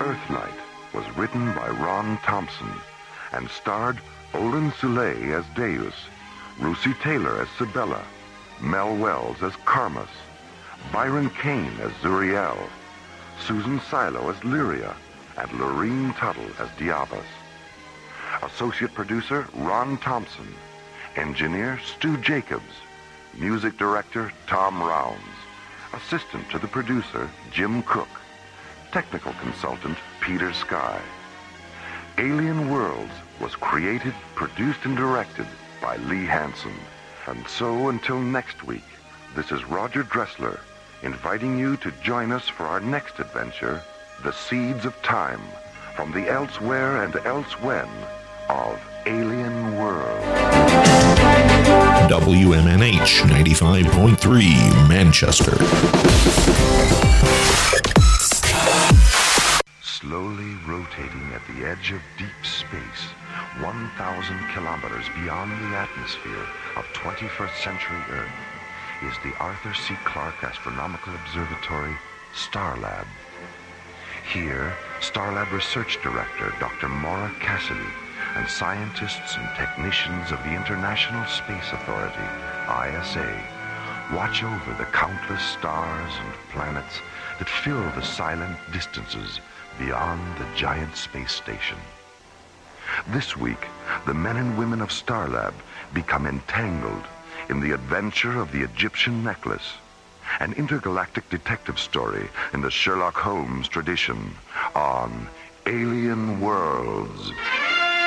Earthlight was written by Ron Thompson and starred Olin Soule as Deus, Russi Taylor as Sibella, Mel Wells as Karmas, Byron Kane as Zuriel, Susan Silo as Lyria, and Lorene Tuttle as Diabas. Associate producer Ron Thompson. Engineer Stu Jacobs. Music director Tom Rounds. Assistant to the producer Jim Cook. Technical consultant Peter Sky. Alien Worlds was created, produced, and directed by Lee Hansen. And so until next week, this is Roger Dressler inviting you to join us for our next adventure, The Seeds of Time, from the elsewhere and elsewhen of Alien World. WMNH 95.3 Manchester. Slowly rotating at the edge of deep space, 1,000 kilometers beyond the atmosphere of 21st century Earth, is the Arthur C. Clarke Astronomical Observatory, Starlab. Here, Starlab Research Director Dr. Maura Cassidy and scientists and technicians of the International Space Authority, ISA, watch over the countless stars and planets that fill the silent distances beyond the giant space station. This week, the men and women of Starlab become entangled in the adventure of the Egyptian necklace, an intergalactic detective story in the Sherlock Holmes tradition on Alien Worlds.